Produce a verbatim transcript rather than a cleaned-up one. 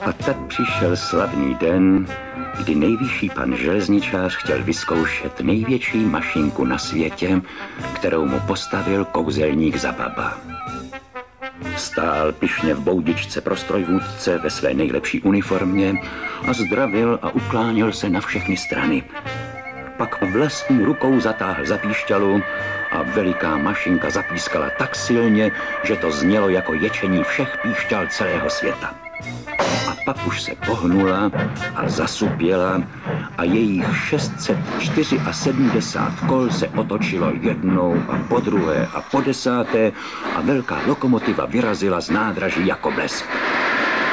A tak přišel slavný den, kdy nejvyšší pan železničář chtěl vyzkoušet největší mašinku na světě, kterou mu postavil kouzelník Zababa. Stál pyšně v boudičce pro strojvůdce ve své nejlepší uniformě a zdravil a ukláněl se na všechny strany. Pak vlastní rukou zatáhl za píšťalu a veliká mašinka zapískala tak silně, že to znělo jako ječení všech píšťal celého světa. A pak už se pohnula a zasupěla a jejich šest set sedmdesát čtyři kol se otočilo jednou a po druhé a po desáté a velká lokomotiva vyrazila z nádraží jako blesk.